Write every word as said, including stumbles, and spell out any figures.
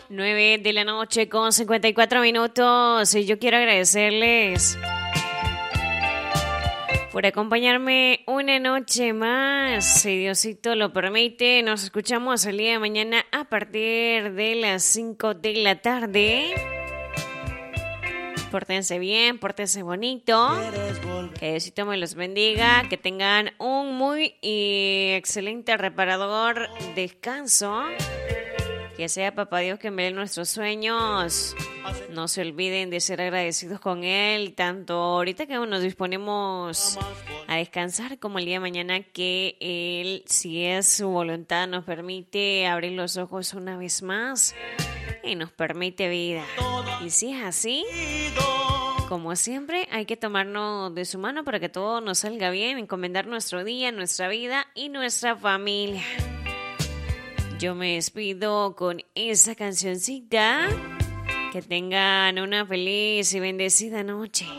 nueve de la noche con cincuenta y cuatro minutos. Y yo quiero agradecerles por acompañarme una noche más. Si Diosito lo permite, nos escuchamos el día de mañana a partir de las cinco de la tarde. Pórtense bien, pórtense bonito. Que Diosito me los bendiga. Que tengan un muy y excelente reparador descanso. Que sea Papá Dios que me dé nuestros sueños. No se olviden de ser agradecidos con Él, tanto ahorita que nos disponemos a descansar como el día de mañana, que Él, si es su voluntad, nos permite abrir los ojos una vez más y nos permite vida. Y si es así, como siempre, hay que tomarnos de su mano para que todo nos salga bien, encomendar nuestro día, nuestra vida y nuestra familia. Yo me despido con esa cancioncita. Que tengan una feliz y bendecida noche.